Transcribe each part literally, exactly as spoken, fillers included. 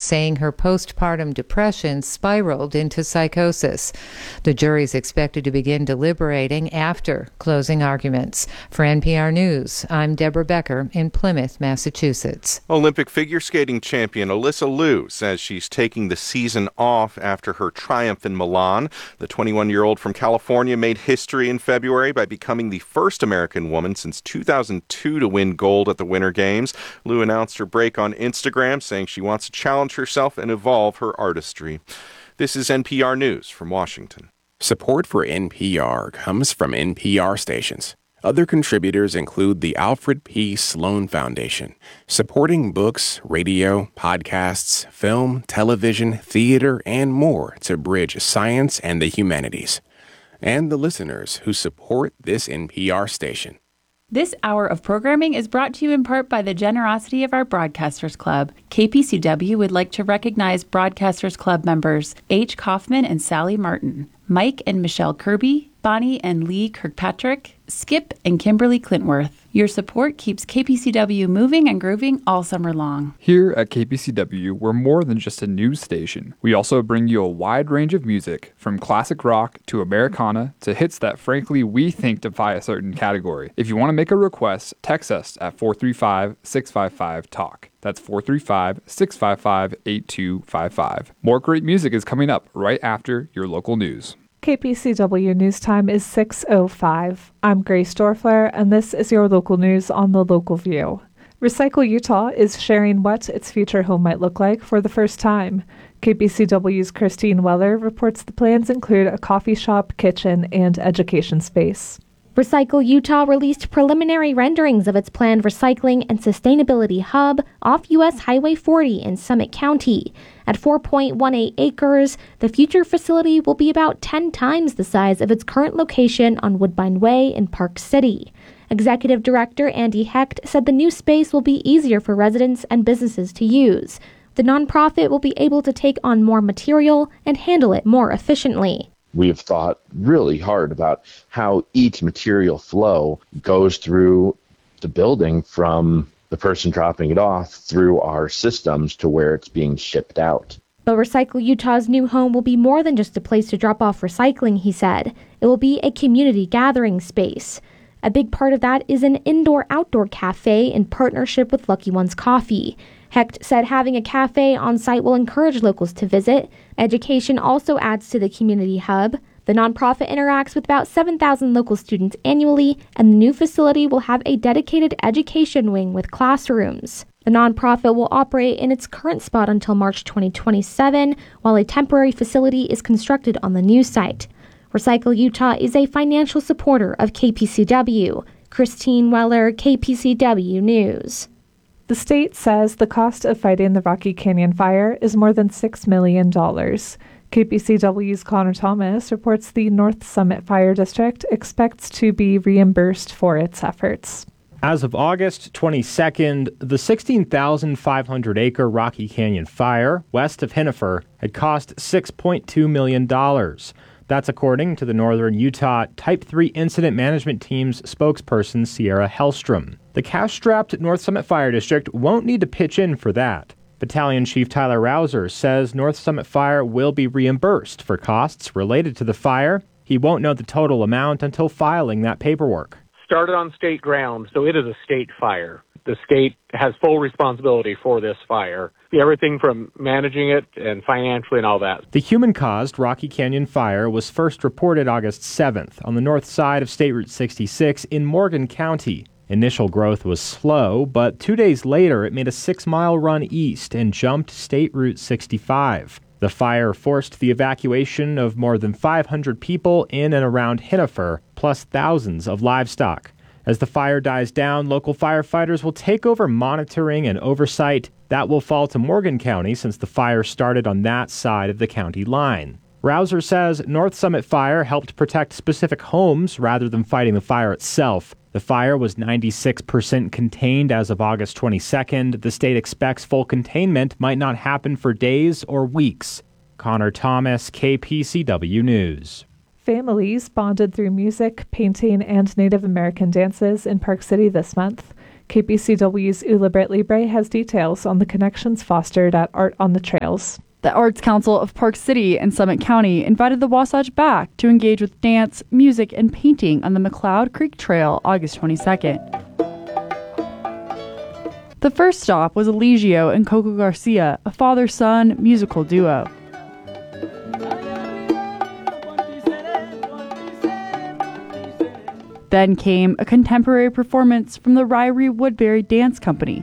saying her postpartum depression spiraled into psychosis. The jury is expected to begin deliberating after closing arguments. For N P R News, I'm Deborah Becker in Plymouth, Massachusetts. Olympic figure skating champion Alyssa Liu says she's taking the season off after her triumph in Milan. The twenty-one-year-old from California made history in February by becoming the first American woman since two thousand two to win gold at the Winter Games. Liu announced her break on Instagram, saying she wants to challenge herself and evolve her artistry. This is N P R News from Washington. Support for N P R comes from N P R stations. Other contributors include the Alfred P. Sloan Foundation, supporting books, radio, podcasts, film, television, theater, and more to bridge science and the humanities. And the listeners who support this N P R station. This hour of programming is brought to you in part by the generosity of our Broadcasters Club. K P C W would like to recognize Broadcasters Club members H. Kaufman and Sally Martin, Mike and Michelle Kirby, Bonnie and Lee Kirkpatrick, Skip and Kimberly Clintworth. Your support keeps K P C W moving and grooving all summer long. Here at K P C W, we're more than just a news station. We also bring you a wide range of music, from classic rock to Americana to hits that frankly we think defy a certain category. If you want to make a request, text us at four three five, six five five, talk. That's four three five, six five five, eight two five five. More great music is coming up right after your local news. K P C W News Time is six oh five. I'm Grace Dorfler, and this is your local news on the Local View. Recycle Utah is sharing what its future home might look like for the first time. K P C W's Christine Weller reports the plans include a coffee shop, kitchen, and education space. Recycle Utah released preliminary renderings of its planned recycling and sustainability hub off U S Highway forty in Summit County. At four point one eight acres, the future facility will be about ten times the size of its current location on Woodbine Way in Park City. Executive Director Andy Hecht said the new space will be easier for residents and businesses to use. The nonprofit will be able to take on more material and handle it more efficiently. We have thought really hard about how each material flow goes through the building from the person dropping it off through our systems to where it's being shipped out. But Recycle Utah's new home will be more than just a place to drop off recycling, he said. It will be a community gathering space. A big part of that is an indoor-outdoor cafe in partnership with Lucky Ones Coffee. Hecht said having a cafe on site will encourage locals to visit. Education also adds to the community hub. The nonprofit interacts with about seven thousand local students annually, and the new facility will have a dedicated education wing with classrooms. The nonprofit will operate in its current spot until March twenty twenty-seven, while a temporary facility is constructed on the new site. Recycle Utah is a financial supporter of K P C W. Christine Weller, K P C W News. The state says the cost of fighting the Rocky Canyon fire is more than six million dollars. K P C W's Connor Thomas reports the North Summit Fire District expects to be reimbursed for its efforts. As of August twenty-second, the sixteen thousand five hundred acre Rocky Canyon fire west of Hennifer had cost six point two million dollars. That's according to the Northern Utah Type three Incident Management Team's spokesperson, Sierra Hellstrom. The cash-strapped North Summit Fire District won't need to pitch in for that. Battalion Chief Tyler Rouser says North Summit Fire will be reimbursed for costs related to the fire. He won't know the total amount until filing that paperwork. Started on state ground, so it is a state fire. The state has full responsibility for this fire. Everything from managing it and financially and all that. The human-caused Rocky Canyon fire was first reported August seventh on the north side of State Route sixty-six in Morgan County. Initial growth was slow, but two days later it made a six-mile run east and jumped State Route sixty-five. The fire forced the evacuation of more than five hundred people in and around Hennifer, plus thousands of livestock. As the fire dies down, local firefighters will take over monitoring and oversight. That will fall to Morgan County since the fire started on that side of the county line. Rouser says North Summit Fire helped protect specific homes rather than fighting the fire itself. The fire was ninety-six percent contained as of August twenty-second. The state expects full containment might not happen for days or weeks. Connor Thomas, K P C W News. Families bonded through music, painting, and Native American dances in Park City this month. K P C W's Ula Britt Libre has details on the connections fostered at Art on the Trails. The Arts Council of Park City and Summit County invited the Wasatch back to engage with dance, music, and painting on the McLeod Creek Trail August twenty-second. The first stop was Eligio and Coco Garcia, a father-son musical duo. Then came a contemporary performance from the Ryrie Woodbury Dance Company.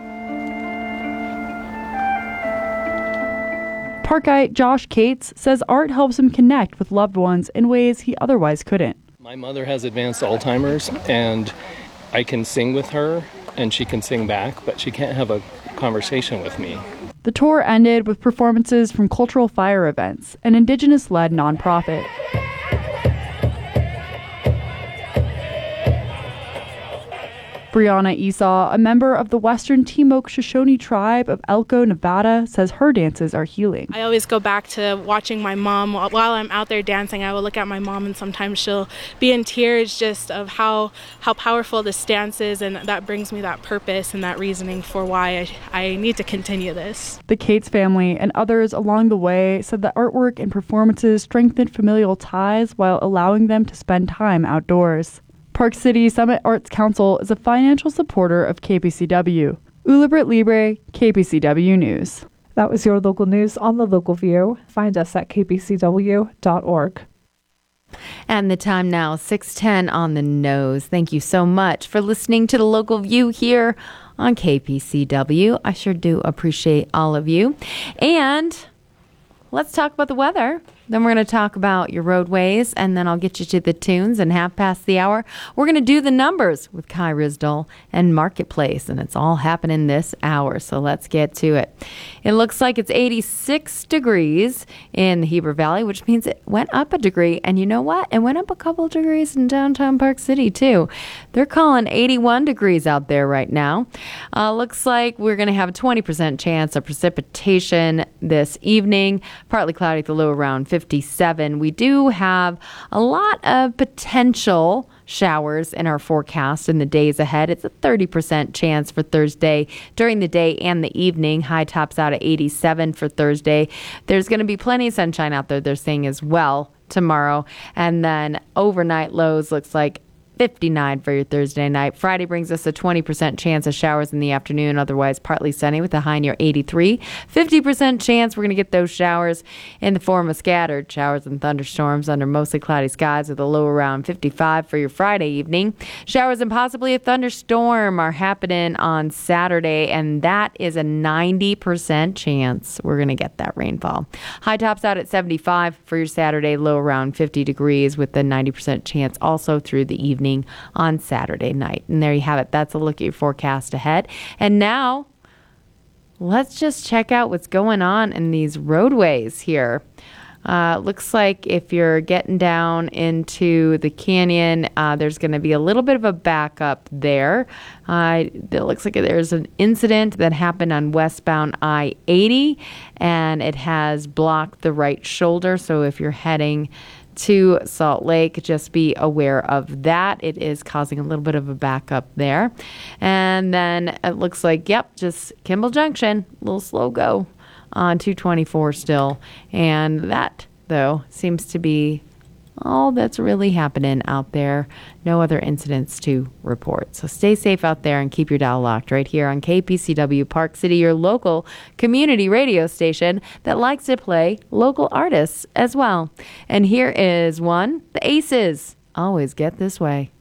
Parkite Josh Cates says art helps him connect with loved ones in ways he otherwise couldn't. My mother has advanced Alzheimer's, and I can sing with her, and she can sing back, but she can't have a conversation with me. The tour ended with performances from Cultural Fire Events, an Indigenous-led nonprofit. Brianna Esau, a member of the Western Timok Shoshone tribe of Elko, Nevada, says her dances are healing. I always go back to watching my mom. While I'm out there dancing, I will look at my mom, and sometimes she'll be in tears just of how, how powerful this dance is, and that brings me that purpose and that reasoning for why I, I need to continue this. The Cates family and others along the way said that artwork and performances strengthened familial ties while allowing them to spend time outdoors. Park City Summit Arts Council is a financial supporter of K P C W. Ula Britt Libre, K P C W News. That was your local news on the Local View. Find us at k p c w dot org. And the time now, six ten on the nose. Thank you so much for listening to the Local View here on K P C W. I sure do appreciate all of you. And let's talk about the weather. Then we're going to talk about your roadways, and then I'll get you to the tunes. And half past the hour, we're going to do the numbers with Kai Rizdal and Marketplace, and it's all happening this hour. So let's get to it. It looks like it's eighty-six degrees in the Heber Valley, which means it went up a degree. And you know what? It went up a couple degrees in downtown Park City, too. They're calling eighty-one degrees out there right now. Uh, looks like we're going to have a twenty percent chance of precipitation this evening. Partly cloudy at the low around fifty-seven. We do have a lot of potential showers in our forecast in the days ahead. It's a thirty percent chance for Thursday during the day and the evening. High tops out at eighty-seven for Thursday. There's going to be plenty of sunshine out there, they're saying, as well tomorrow. And then overnight lows looks like fifty-nine for your Thursday night. Friday brings us a twenty percent chance of showers in the afternoon, otherwise partly sunny with a high near eighty-three. fifty percent chance we're going to get those showers in the form of scattered showers and thunderstorms under mostly cloudy skies with a low around fifty-five for your Friday evening. Showers and possibly a thunderstorm are happening on Saturday, and that is a ninety percent chance we're going to get that rainfall. High tops out at seventy-five for your Saturday, low around fifty degrees with a ninety percent chance also through the evening on Saturday night. And there you have it. That's a look at your forecast ahead. And now let's just check out what's going on in these roadways here. Uh, looks like if you're getting down into the canyon, uh, there's going to be a little bit of a backup there. Uh, it looks like there's an incident that happened on westbound I eighty, and it has blocked the right shoulder. So if you're heading to Salt Lake, just be aware of that. It is causing a little bit of a backup there. And then it looks like, yep, just Kimball Junction, a little slow go on two twenty-four still. And that, though, seems to be all that's really happening out there. No other incidents to report. So stay safe out there and keep your dial locked right here on K P C W Park City, your local community radio station that likes to play local artists as well. And here is one, the Aces. Always Get This Way.